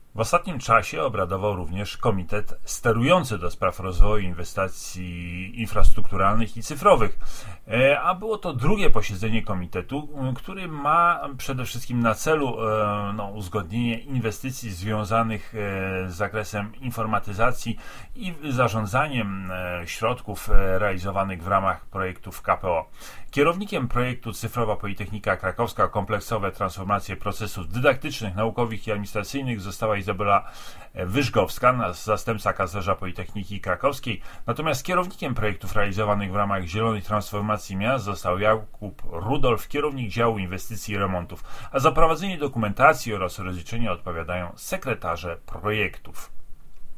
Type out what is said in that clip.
W ostatnim czasie obradował również Komitet Sterujący do spraw rozwoju inwestycji infrastrukturalnych i cyfrowych, a było to drugie posiedzenie komitetu, który ma przede wszystkim na celu uzgodnienie inwestycji związanych z zakresem informatyzacji i zarządzaniem środków realizowanych w ramach projektów KPO. Kierownikiem projektu Cyfrowa Politechnika Krakowska kompleksowe transformacje procesów dydaktycznych, naukowych i administracyjnych została Izabela Wyżgowska, zastępca kanclerza Politechniki Krakowskiej. Natomiast kierownikiem projektów realizowanych w ramach Zielonej Transformacji Miast został Jakub Rudolf, kierownik działu inwestycji i remontów, a za prowadzenie dokumentacji oraz rozliczenia odpowiadają sekretarze projektów.